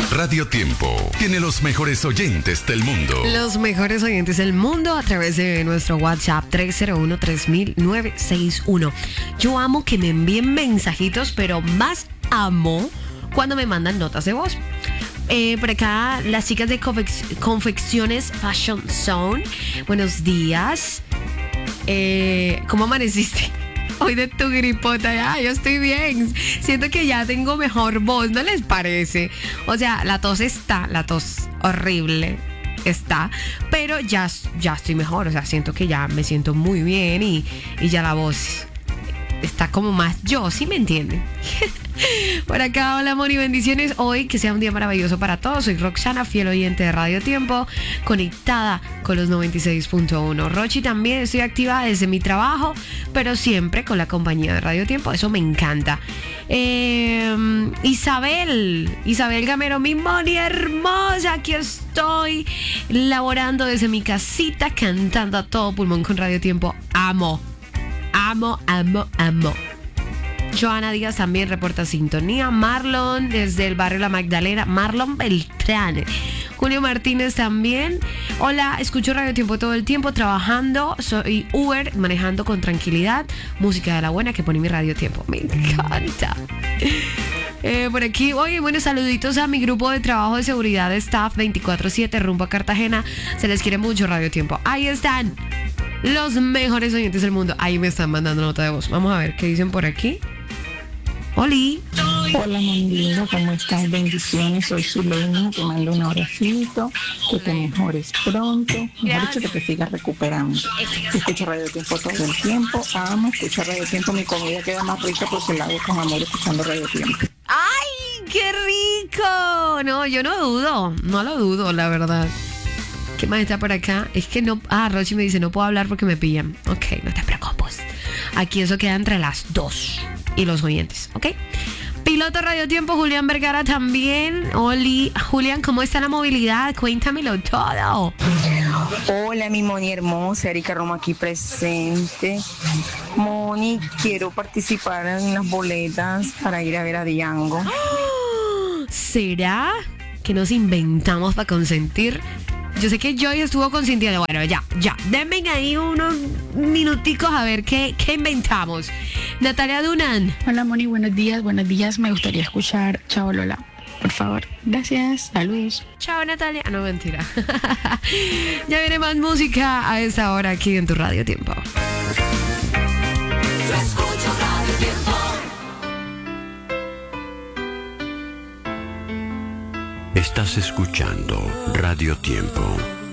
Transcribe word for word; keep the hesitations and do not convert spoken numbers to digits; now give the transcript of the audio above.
Radio Tiempo tiene los mejores oyentes del mundo. Los mejores oyentes del mundo a través de nuestro WhatsApp tres cero uno, tres mil, nueve seis uno. Yo amo que me envíen mensajitos, pero más amo cuando me mandan notas de voz. Eh, por acá, las chicas de confec- Confecciones Fashion Zone. Buenos días. Eh, ¿Cómo amaneciste? Hoy de tu gripota, ya, yo estoy bien. Siento que ya tengo mejor voz, ¿no les parece? O sea, la tos está, la tos horrible está, pero ya, ya estoy mejor. O sea, siento que ya me siento muy bien y, y ya la voz está como más yo, ¿sí me entienden? Por acá, hola amor y bendiciones. Hoy que sea un día maravilloso para todos. Soy Roxana, fiel oyente de Radio Tiempo, conectada con los noventa y seis punto uno. Rochi, también estoy activa desde mi trabajo, pero siempre con la compañía de Radio Tiempo. Eso me encanta. eh, Isabel Isabel Gamero, mi Moni hermosa, aquí estoy laborando desde mi casita, cantando a todo pulmón con Radio Tiempo. Amo, amo, amo, amo. Joana Díaz también reporta sintonía. Marlon desde el barrio La Magdalena. Marlon Beltrán. Julio Martínez también. Hola, escucho Radio Tiempo todo el tiempo trabajando. Soy Uber, manejando con tranquilidad. Música de la buena que pone mi Radio Tiempo. Me encanta. Eh, por aquí, oye, buenos saluditos a mi grupo de trabajo de seguridad de staff veinticuatro siete rumbo a Cartagena. Se les quiere mucho, Radio Tiempo. Ahí están los mejores oyentes del mundo. Ahí me están mandando nota de voz. Vamos a ver qué dicen por aquí. Oli. Hola, mami linda, ¿cómo estás? Bendiciones, soy Zuleima, te mando un abracito, que te mejores pronto, mejor dicho, que te sigas recuperando. Escucho Radio Tiempo todo el tiempo, amo escuchar Radio Tiempo, mi comida queda más rica porque la hago con amor escuchando Radio Tiempo. ¡Ay, qué rico! No, yo no dudo, no lo dudo, la verdad. ¿Qué más está por acá? Es que no... Ah, Rochi me dice, no puedo hablar porque me pillan. Ok, no te preocupes. Aquí eso queda entre las dos y los oyentes, ¿ok? Piloto Radio Tiempo, Julián Vergara también. Oli, Julián, ¿cómo está la movilidad? Cuéntamelo todo. Hola, mi Moni hermosa, Erika Roma aquí presente. Moni, quiero participar en las boletas para ir a ver a Diango. ¿Será que nos inventamos para consentir? Yo sé que Joy estuvo consintiendo. Bueno, ya, ya. Denme ahí unos minuticos a ver qué, qué inventamos. Natalia Dunan. Hola, Moni, buenos días, buenos días. Me gustaría escuchar Chao Lola, por favor. Gracias, saludos. Chao, Natalia. No, mentira. Ya viene más música a esta hora aquí en tu Radio Tiempo. Yo escucho Radio Tiempo. Estás escuchando Radio Tiempo.